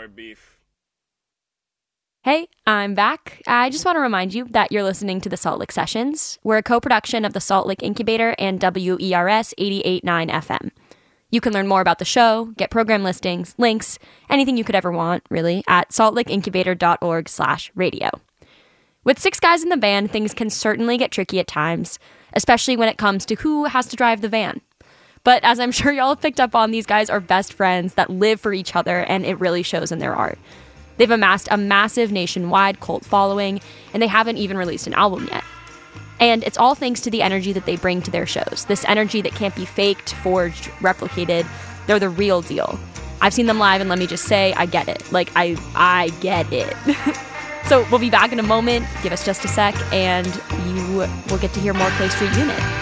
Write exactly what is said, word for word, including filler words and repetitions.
more beef. Hey, I'm back. I just want to remind you that you're listening to the Salt Lick Sessions. We're a co-production of the Salt Lick Incubator and W E R S eighty-eight point nine F M. You can learn more about the show, get program listings, links, anything you could ever want, really, at saltlickincubator.org slash radio. With six guys in the band, things can certainly get tricky at times, especially when it comes to who has to drive the van. But as I'm sure y'all have picked up on, these guys are best friends that live for each other, and it really shows in their art. They've amassed a massive nationwide cult following, and they haven't even released an album yet. And it's all thanks to the energy that they bring to their shows. This energy that can't be faked, forged, replicated. They're the real deal. I've seen them live, and let me just say, I get it. Like, I, I get it. So we'll be back in a moment. Give us just a sec, and you will get to hear more Clay Street Unit.